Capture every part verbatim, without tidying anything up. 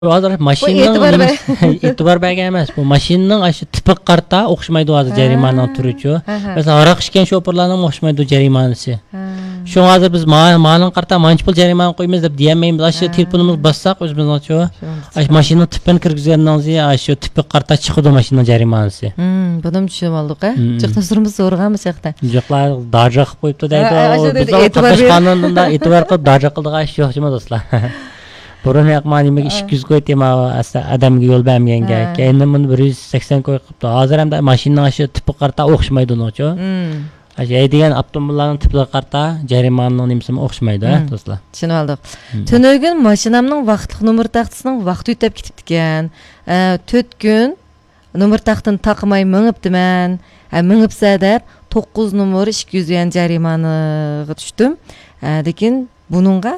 hozir mashinaning e'tibor bergan emas. Bu mashinaning aşı tipik qarta o'xshamaydi hozir jarimaning turichi. Masalan, aroq ichgan shoferlarning o'xshamaydi jarimanisi. Shu hozir biz ma'lum qarta manch pul jarimani qo'yamiz deb deyolmaymiz. Aşı telefonimiz bassaq o'zimizning aşı mashinaning tipini kirgizgandan keyin aşı tipik qarta chiqadi mashinaning jarimanisi. Hmm, bundan tushunib oldik-a? Chiqda surimiz so'rganmiz yo'qda. Yo'qlar darja qilib qo'yibdi deydi. Biz qatnash qonunida e'tibor qilib darja qildigan ish yo'qmi do'stlar? Burun yaqmaniga ikki yuz qo'y tema odamga yo'l bermaganga. Keyin buni bir yuz sakson qo'y qilibdi. Hozir ham mashinaning aşı tipik qarta o'xshamaydi unochi. Aşı degan avtomobillarning tipik qarta jarimaning nimasi o'xshamaydi, do'stlar. Tushunib oldik. Tunogin mashinamning vaqtlik nomer taxtasining vaqti o'tib ketibdi ekan. to'rt kun nomer taxtini taqmay mingibdiman. Mingibsa deb to'qqiz nomer ikki yuz yuan jarimaniga tushdim. Lekin buningga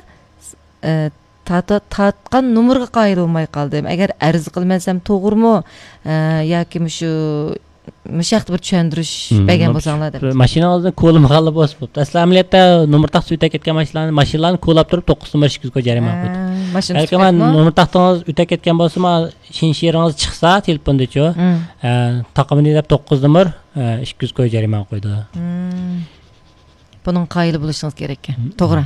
tatgan nomerga qoyil bo'lmay qoldim. Agar arz qilmasam to'g'rimi yoki shu mishaqt bir tushuntirish bergan bo'lsanglar deb. Mashina oldida ko'lim g'alib bosib bo'libdi. Asli amaliyotda nomer taxti o'tib ketgan mashinalarni mashinalarni ko'lab turib to'qqiz nomer ikki yuz ga jarima qo'ydi. Balki men nomer taxtingiz o'tib ketgan bo'lsa, shinsheringiz chiqsa telefonda-chi, taqimini deb to'qqiz nomer ikki yuz ga jarima qo'ydi. Buning qoyil bo'lishingiz kerak ekan. To'g'ri.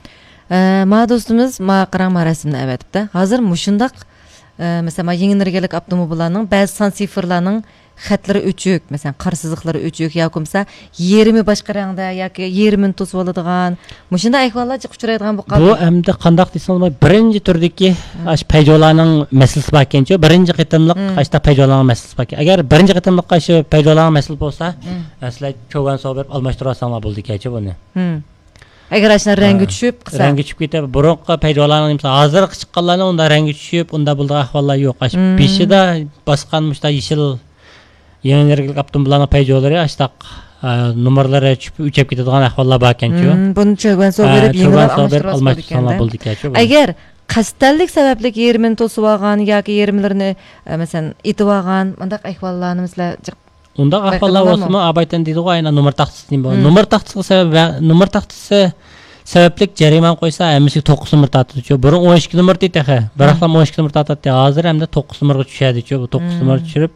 Ma do'stimiz ma qarang rasmni avatibdi. Hozir mushundaq masalan yengillik avtomobillarning ba'zi son sifrlarning xatlari o'chuk, masalan qarsiziqlari o'chuk yoki bo'lmasa yerimi boshqa rangda yoki yerimini to'sib oladigan mushunda ahvollarga uchraydigan bu bu endi qandoq desam birinchi turdagi ash payjolarning masalasi bor ekan-ku, birinchi qitimliq ashta payjolarning masalasi bor ekan. Agar birinchi qitimliqqa shu payjolarning masal bo'lsa, aslan cho'gan so'rab almashtirasanglar bo'ldi kecha buni. Agar ashna rangi tushib qilsa, rangi tushib ketib, burunqi payjolarning misol hozir chiqqanlarning unda rangi tushib, unda bo'lgan ahvollar yo'q. Ash beshida bosgan mushta yeshil yengillik avtomobillarning payjolari ashtaq nomerlari tushib o'chib ketadigan ahvollar bor ekan-ku. Buni cho'gan so'rab yengillik almashtirasanglar bo'ldi kecha. Agar qasdtanlik sababli yerimini to'sib olgan yoki yerimlarini masalan etib olgan bunday ahvollarni mislar unda ahvollar bo'lsa, abaytan deydi ku aynan nomer taxtisi bor. Nomer taxtisi sabab nomer taxtisi sababli jarima qo'ysa, hamisi to'qqiz nomer tatdi-ku. Burun o'n ikki nomer deydi ha. Biroq ham o'n ikki nomer tatdi. Hozir hamda to'qqiz nomerga tushadi-ku. Bu to'qqiz nomer tushirib,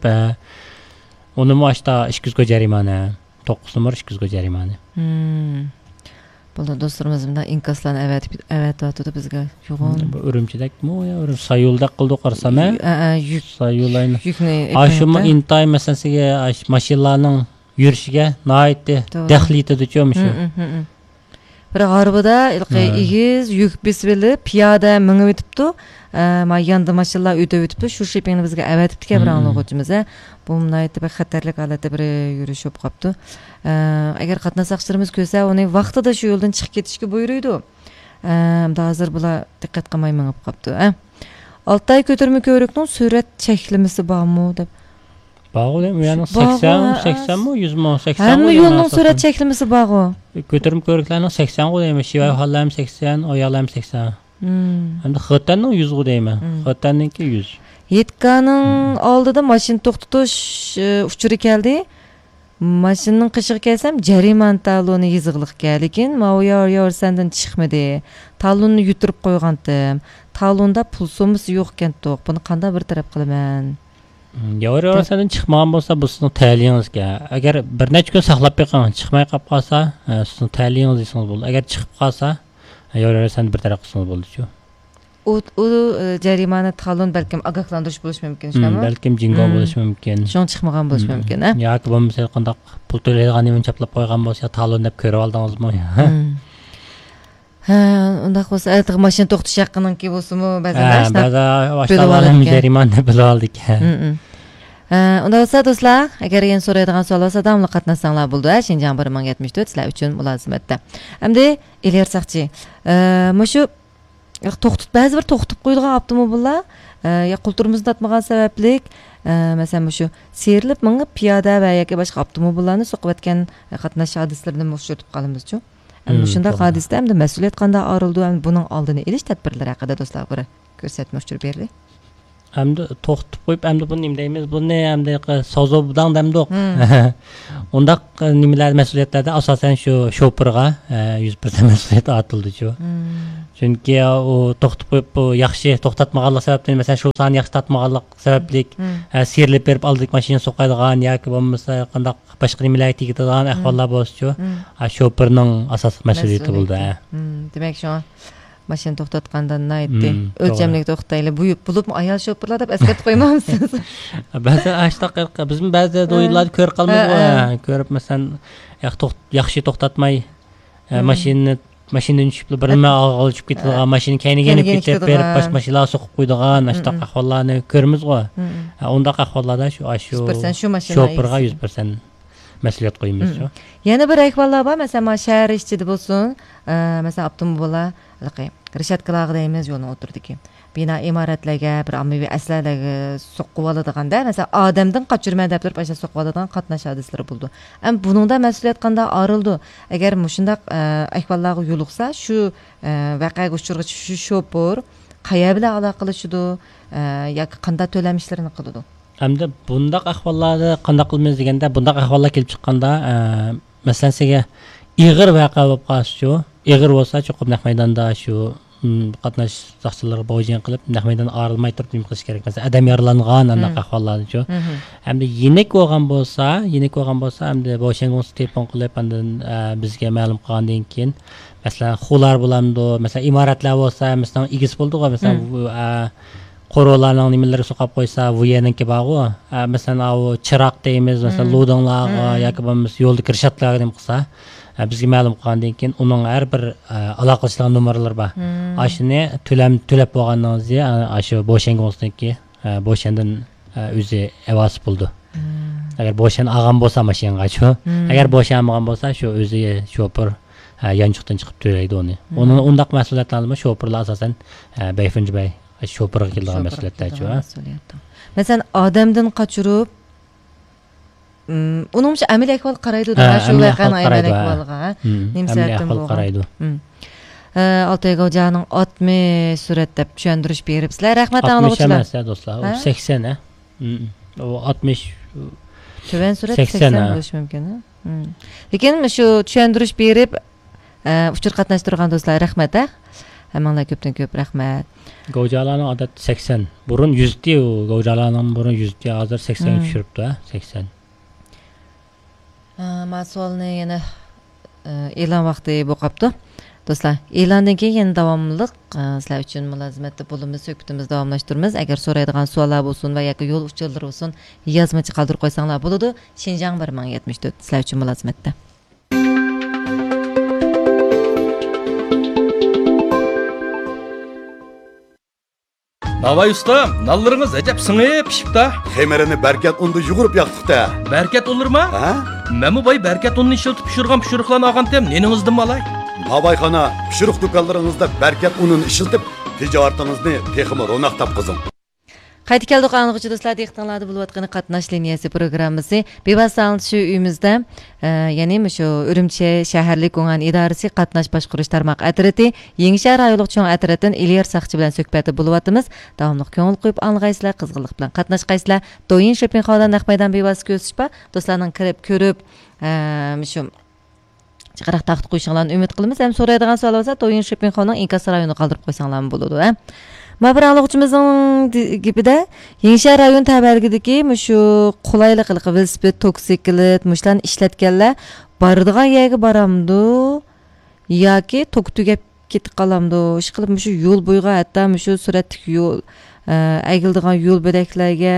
uni moshta ikki yuz ga jarimani. to'qqiz nomer ikki yuz ga jarimani. Bo'ldi do'stlarimiz bundan inkaslarni avatib avatib bizga yo'g'on. Bu Urumchidakmi yo, Urum Sayulda qildi qarsam, ha? Yuk Sayulayni. Yukni. Ashuma intay masalasiga mashinalarning yurishiga noitdi daxli etadi-ku shu. Bir g'arbida ilqi igiz yuk besbili piyoda mingib o'tibdi. Ma yanda mashinalar o'tib o'tibdi. Shu shepingni bizga avatibdi bir anglag'uvchimiz. Bu noitdi bir xatarlik holatda bir yurish bo'lib qopti. Agar qatnashchilarimiz ko'rsa, uning vaqtida shu yo'ldan chiqib ketishga buyuruydi. Endi hozir bular diqqat qilmay mingib qopti. Altay ko'tarma ko'rikning surat cheklimisi bormi deb. Bog'u yani sakson, sakson mi, yuz mi, sakson mi? Hamma yo'lning surat cheklimisi bog'u. Ko'tarma ko'riklarning sakson ga deyman, Shivay hollam sakson, oyoqlam sakson. Endi Xotanning yuz ga deyman. Xotanninki yuz. Yetkaning oldida mashina to'xtatish uchuri keldi. Mashinaning qishiga kelsam, jariman taloni yizig'liqga, lekin ma'oyor yorsandan chiqmadi. Talonni yutirib qo'ygandim. Talonda pul so'misi yo'q ekan-to'q. Buni qanday bir taraf qilaman? Yor yorsandan chiqmagan bo'lsa, bu sizning ta'lingizga. Agar bir necha kun saqlab qo'ygan, chiqmay qolib qolsa, sizning ta'lingiz esingiz bo'ldi. Agar chiqib qolsa, yor yorsandan bir taraf qilsangiz bo'ldi-ku. U u jarimani talon balkim ogohlantirish bo'lishi mumkin, shunami? Balkim jingo bo'lishi mumkin. Shon chiqmagan bo'lishi mumkin, ha? Yoki bo'lmasa qanday pul to'laydiganini chaplab qo'ygan bo'lsa, talon deb ko'rib oldingizmi? Ha, unda bo'lsa, aytiq mashina to'xtash haqqiniki bo'lsa-mu, ba'zan ashna. Ha, boshqalarning jarimani bilib oldik. Unda bo'lsa do'stlar, agar yana so'raydigan savol bo'lsa, davomli qatnashsanglar bo'ldi. Shinjang bir ming yetmish to'rt sizlar uchun mulozimatda. Endi Elyarsaqchi, mushu to'xtatib ba'zi bir to'xtatib qo'yilgan avtomobillar ya qulturimizni tatmagan sababli masalan shu serilib mingib piyoda va yoki boshqa avtomobillarni so'qiyotgan qatnash hodislaridan uchratib qolamiz-ku. Endi shunda hodisada hamda mas'uliyat qanday orildi, buning oldini olish tadbirlari haqida do'stlar bir ko'rsatma uchirib berdi. Hamda to'xtatib qo'yib, hamda buni nima deymiz? Buni hamda sozobdan damdoq. Unda nimalar mas'uliyatlarda asosan shu shoferga yuz foiz mas'uliyat ortildi-ku. Chunki u to'xtab qo'yib bu yaxshi to'xtatmaganlik sababli, masalan, shu soni yaxshi tatmaganlik sababli serilib berib oldik mashina so'qadigan yoki bo'lmasa qandaq boshqa nimalar tegadigan ahvollar bo'lsa-chu, shoferning asosiy mas'uliyati bo'ldi. Demak, shu mashina to'xtatgandan aytdi. O'lchamlik to'xtayli, buyib bo'libmi ayol shoferlar deb eslatib qo'ymamsiz? Ba'zi ashtaq biz ba'zi o'yinlarni ko'rib qolmaymiz, ko'rib masalan, yaxshi to'xtatmay mashinani mashinadan tushib birma olib ketadigan mashina kayniga ketib berib bosh mashinalar so'qib qo'yadigan ashtaq ahvollarni ko'ramiz-ku. Undaq ahvollarda shu shu shoferga yuz foiz mas'uliyat qo'yamiz-ku. Yana bir ahvollar bor, masalan, shahar ichida bo'lsin, masalan, avtomobillar rishatkalarga deymiz, yo'lni o'tirdiki. Bina imoratlarga, bir ommaviy aslarlarga so'qib oladigan-da, masalan, odamdan qochirma deb turib asha so'qib oladigan qatnash hodislari bo'ldi. Ham buningda mas'uliyat qanday arildi? Agar mushundaq ahvollarga yo'liqsa, shu voqeaga uchirg'ich shu shofer qayerga bilan aloqalashadi yoki qanday to'lam ishlarini qiladi? Hamda bundaq ahvollarda qanday qilamiz deganda, bundaq ahvollar kelib chiqqanda, masalan, sizga ig'ir voqea bo'lib qolsa-chu, ig'ir bo'lsa, cho'qib naq maydonda shu qatnash soqchilari bo'yjan qilib naq maydon arilmay turib nima qilish kerak? Masalan, adam yaralangan anaqa ahvollarni-chu. Hamda yenik bo'lgan bo'lsa, yenik bo'lgan bo'lsa, hamda bo'shangon telefon qilib, andan bizga ma'lum qilgandan keyin, masalan, xular bo'lamdi, masalan, imoratlar bo'lsa, masalan, igis bo'ldi-ku, masalan, qo'rolarning nimalari so'qib qo'ysa, bu yerniki bor-ku. Masalan, u chiroq deymiz, masalan, lo'donlarga yoki bo'lmasa yo'lda kirishatlarga nima qilsa, bizga ma'lum qilgandan keyin uning har bir aloqachilar nomerlari bor. Ashuni to'lam to'lab bo'lgandan keyin shu bo'shangoniki, bo'shandan o'zi avaz bo'ldi. Agar bo'shan olgan bo'lsa mashinaga-chu, agar bo'shanmagan bo'lsa, shu o'zi shofer yanchiqdan chiqib to'laydi uni. Uni undaq mas'uliyatlarni shoferlar asosan Bayfunji bay shoferga kelgan mas'uliyatlar-chu. Masalan, odamdan qochirib uning shu amaliy ahvol qaraydi-da, shu voqeani amaliy ahvolga, nimsadan qaraydi. Altay Go'janing oltmish surat deb tushuntirish beribsizlar. Rahmat anglovchilar. oltmish emas, do'stlar. U sakson, ha. U oltmish tuvan surat sakson bo'lishi mumkin, ha. Lekin shu tushuntirish berib uchur qatnashtirgan do'stlar, rahmat, ha. Hammalar ko'pdan ko'p rahmat. Go'jalarning odat sakson. Burun yuz di, u Go'jalarning burun yuz di, hozir sakson ga tushiribdi, ha, sakson. Masolni yana e'lon vaqti bo'libdi. Do'stlar, e'londan keyin yana davomliq sizlar uchun mulozimatda bo'limiz, suhbatimizni davomlashtiramiz. Agar so'raydigan savollar bo'lsin va yoki yo'l uchirlari bo'lsin, yozmacha qoldirib qo'ysanglar bo'ladi. Shinjang bir ming yetmish to'rt sizlar uchun mulozimatda. Davay usta, nallarınız acep sınıp pişipta. Xemerini berkat undu yugurub yaqtıqda. Berkat olur mu? Ha? Məmu bay berkat ununu işiltip pişirgan pişiriqlarını ağan tem, neningizdim malay? Babayxana, pişiriq dükanlarınızda berkat ununu işiltip, ticaretinizni teximi ronak tapqızın. Qayta keldik anlıqçı dostlar, dehqonlarda bo'lib o'tgan qatnash liniyasi programmasi bevosita shu uyimizda, ya'ni shu Urumchi shaharlik o'ngan idorasi qatnash boshqarish tarmoq atrati, Yengishar rayonlik cho'ng atratidan Ilyar Saqchi bilan suhbatda bo'lib o'tamiz. Davomli ko'ngil qo'yib anlag'aysizlar, qizg'inlik bilan qatnashqaysizlar. Do'yin shopping holidan naq maydon bevosita ko'rsatishpa, do'stlarning kirib ko'rib, shu chiqaraq taxt qo'yishinglarni umid qilamiz. Ham so'raydigan savol bo'lsa, Do'yin shopping holining inkos rayonini qoldirib qo'ysanglar bo'ladi, ha. Mabiranglıqçımızın gibide Yengishar rayon tabargidagi shu qulaylik velosiped, toksiklet, muşlan ishlatganlar boradigan yerga boramdi yoki tok tugab ketib qolamdi. Ish qilib shu yo'l bo'yiga, hatto shu suratlik yo'l, aygildigan yo'l bo'daklarga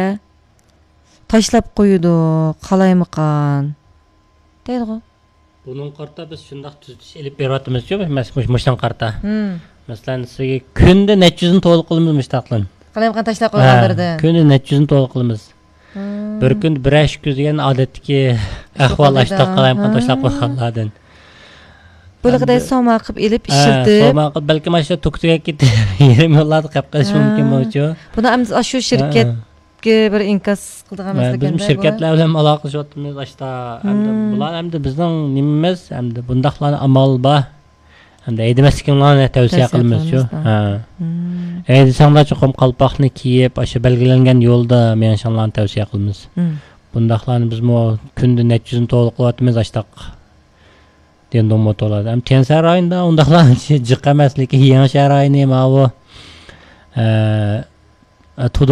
tashlab qo'ydi. Qalaymiqan? Deydi-ku. Bunun qarta biz shundaq tuzitish elib beryapmiz-ku, muşlan qarta. Masalan, sizga kunda necha yuzini to'liq qilamiz mushtaqlan. Qalaymiqan tashlab qo'ygandirdi. Kunda necha yuzini to'liq qilamiz. Bir kun bir ash kuz degan odatdagi ahvol ashtaq qalaymiqan tashlab qo'yganlardan. Bularday soma qilib elib ishiltib, soma qilib balki mana shu tuktuga ketib yarim yo'llarni qilib qilish mumkin bo'lsa. Buni ham shu shirkatga bir inkos qildigan emasliganda. Biz shirkatlar bilan aloqalashayotimiz ashta. Hamda bular hamda bizning nimamiz, hamda bundaqlarni amal bor. Hamda aydamasliklarni tavsiya qilamiz-ku. Ha. Aydasanlar cho'qim qalpoqni kiyib, o'sha belgilangan yo'lda menshonlarni tavsiya qilamiz. Bundaqlarni biz mo kunda necha yuzini to'liq qilyapmiz ashtaq degan umid bo'ladi. Ham Tensa rayonida undaqlar jiq emasligi, yangi shahar rayoni ma bu